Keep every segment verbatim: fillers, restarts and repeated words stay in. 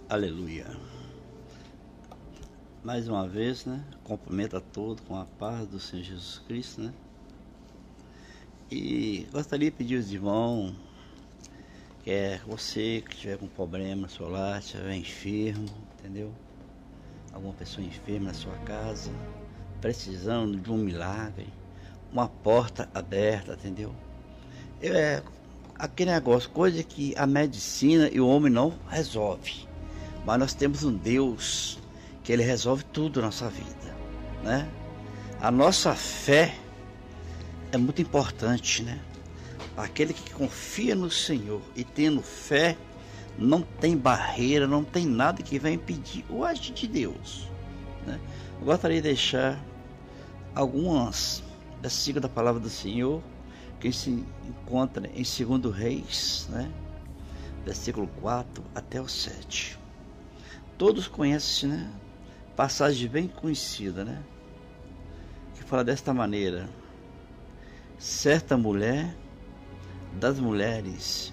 Aleluia. Mais uma vez, né? Cumprimento a todos com a paz do Senhor Jesus Cristo, né? E gostaria de pedir aos irmãos, que é você que estiver com problema solar, estiver enfermo, entendeu? Alguma pessoa enferma na sua casa, precisando de um milagre, uma porta aberta, entendeu? É aquele negócio, coisa que a medicina e o homem não resolve, mas nós temos um Deus que ele resolve tudo na nossa vida, né? A nossa fé é muito importante, né? Aquele que confia no Senhor e tendo fé, não tem barreira, não tem nada que vai impedir o agir de Deus, né? Eu gostaria de deixar algumas versículos da palavra do Senhor que se encontra em segundo Reis, né? Versículo quatro até o sete. Todos conhecem, né? Passagem bem conhecida, né? Que fala desta maneira: certa mulher das mulheres,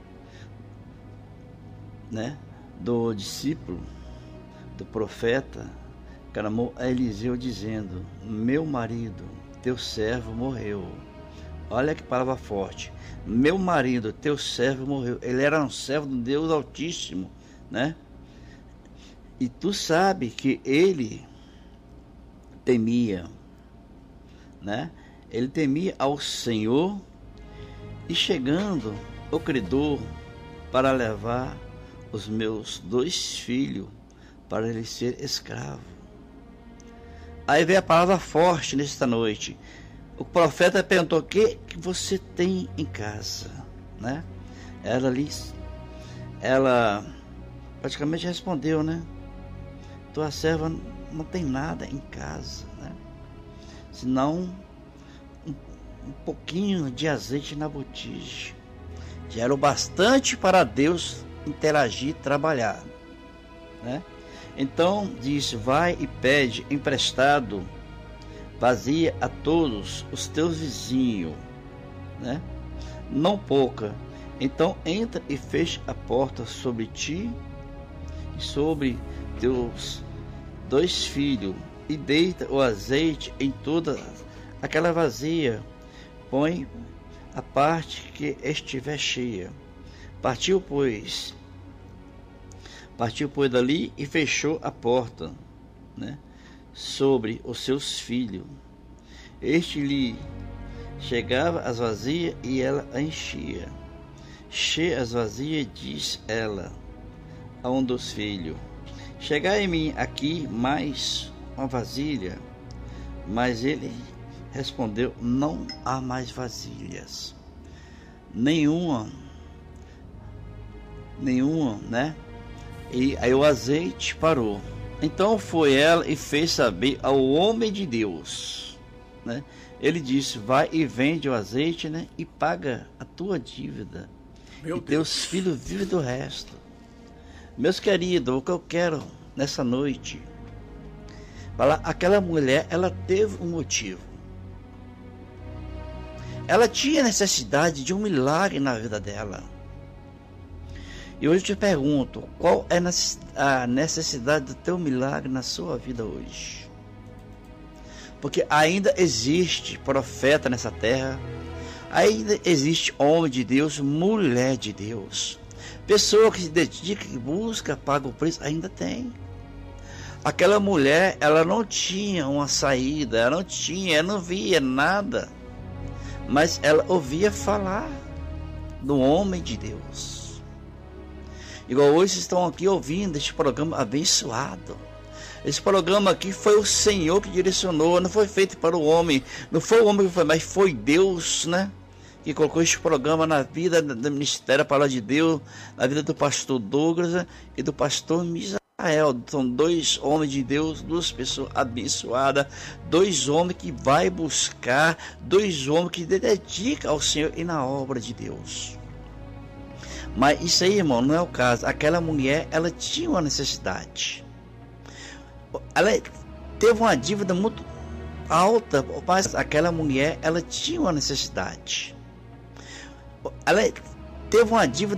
né, do discípulo do profeta, clamou a Eliseu dizendo: meu marido, teu servo morreu. Olha que palavra forte. Meu marido, teu servo morreu. Ele era um servo do Deus Altíssimo, né? E tu sabe que ele temia, né? Ele temia ao Senhor, e chegando o credor para levar os meus dois filhos para ele ser escravo. Aí veio a palavra forte nesta noite. O profeta perguntou: o que, que você tem em casa, né? Ela ali, ela praticamente respondeu, né? Tua serva não tem nada em casa, né? Senão um, um pouquinho de azeite na botija. Já era o bastante para Deus interagir, trabalhar, né? Então disse: vai e pede emprestado vazia a todos os teus vizinhos, né? Não pouca. Então entra e fecha a porta sobre ti e sobre teus dois filhos, e deita o azeite em toda aquela vazia. Põe a parte que estiver cheia. Partiu, pois, partiu, pois, dali e fechou a porta, né, sobre os seus filhos. Este lhe chegava as vazias e ela a enchia. Cheia as vazias, diz ela a um dos filhos: chegai em mim aqui mais uma vasilha. Mas ele respondeu: não há mais vasilhas, nenhuma, nenhuma, né? E aí o azeite parou. Então foi ela e fez saber ao homem de Deus, né? Ele disse: vai e vende o azeite, né, e paga a tua dívida, Meu e Deus. Teus filhos vivem do resto. Meus queridos, o que eu quero nessa noite falar, aquela mulher, ela teve um motivo. Ela tinha necessidade de um milagre na vida dela. E hoje eu te pergunto: qual é a necessidade do teu milagre na sua vida hoje? Porque ainda existe profeta nessa terra, ainda existe homem de Deus, mulher de Deus, pessoa que se dedica, que busca, paga o preço, ainda tem. Aquela mulher, ela não tinha uma saída, ela não tinha, ela não via nada, mas ela ouvia falar do homem de Deus. Igual hoje vocês estão aqui ouvindo este programa abençoado. Esse programa aqui foi o Senhor que direcionou, não foi feito para o homem, não foi o homem que foi, mas foi Deus, né, que colocou este programa na vida do Ministério da Palavra de Deus, na vida do pastor Douglas e do pastor Misael. São dois homens de Deus, duas pessoas abençoadas, dois homens que vai buscar, dois homens que dedicam ao Senhor e na obra de Deus. Mas isso aí, irmão, não é o caso. Aquela mulher, ela tinha uma necessidade. Ela teve uma dívida muito alta, mas aquela mulher, ela tinha uma necessidade. Ela teve uma dívida